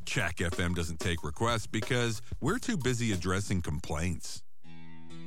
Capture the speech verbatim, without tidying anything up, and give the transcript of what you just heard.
Jack F M doesn't take requests because we're too busy addressing complaints.